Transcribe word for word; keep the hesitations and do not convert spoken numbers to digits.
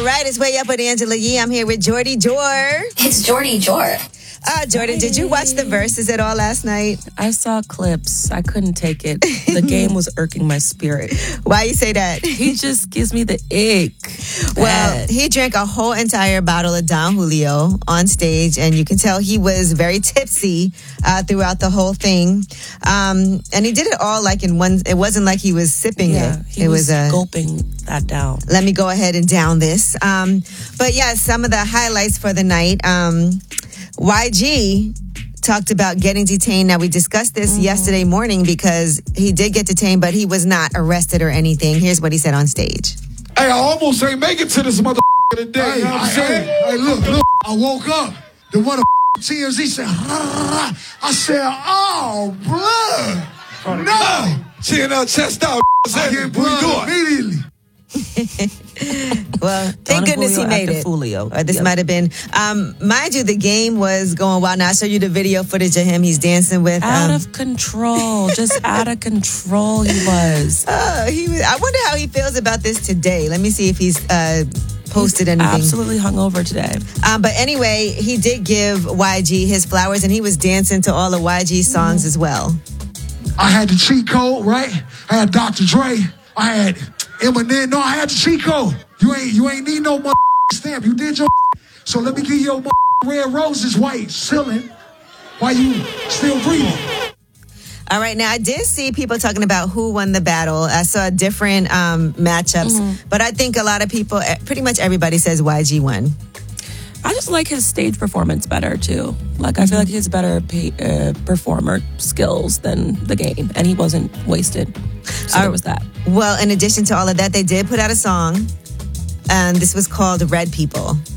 right, it's Way Up with Angela Yee. I'm here with Jordy Jor. It's Jordy Jor. Uh, Jordan, did you watch the Versus at all last night? I saw clips. I couldn't take it. The game was irking my spirit. Why you say that? He just gives me the ick. Well, Bad. he drank a whole entire bottle of Don Julio on stage, and you can tell he was very tipsy uh, throughout the whole thing. Um, and he did it all like in one. It wasn't like he was sipping yeah, it. He it was, was a gulping that down. Let me go ahead and down this. Um, but yeah, some of the highlights for the night. Um, Y G talked about getting detained. Now, we discussed this mm-hmm. yesterday morning because he did get detained, but he was not arrested or anything. Here's what he said on stage. Hey, I almost ain't make it to this mother today. Hey, you know what I'm hey, saying? Hey, look, look. I woke up. The mother T M Z said, I said, oh, blood. No. Chin up, chest out. I get blood immediately. Well, thank goodness he made it. Julio. Or this Yep. might have been. Um, mind you, the game was going wild. Now, I'll show you the video footage of him. He's dancing with. Out um, of control. Just out of control he was. Uh, he was. I wonder how he feels about this today. Let me see if he's uh, posted anything. Absolutely hungover today. Um, but anyway, he did give Y G his flowers, and he was dancing to all of Y G's songs mm-hmm. as well. I had the cheat code, right? I had Doctor Dre. I had Eminem. No, I had the cheat code. You ain't you ain't need no stamp. You did your so let me give you your red roses white ceiling while you still breathing. All right, now I did see people talking about who won the battle. I saw different um, matchups, mm-hmm. but I think a lot of people, pretty much everybody says Y G won. I just like his stage performance better, too. Like, I feel like he has better pay, uh, performer skills than the game, and he wasn't wasted. So uh, there was that. Well, in addition to all of that, they did put out a song, and this was called Red People.